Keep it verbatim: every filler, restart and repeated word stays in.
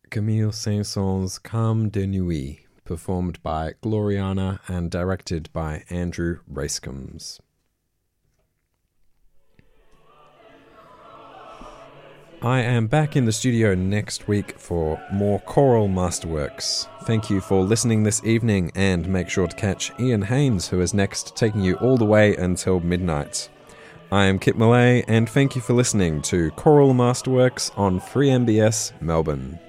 Camille Saint-Saëns' Calme de Nuit, performed by Gloriana and directed by Andrew Racecombs. I am back in the studio next week for more choral masterworks. Thank you for listening this evening, and make sure to catch Ian Haynes, who is next, taking you all the way until midnight. I am Kit Millay, and thank you for listening to Choral Masterworks on Free M B S Melbourne.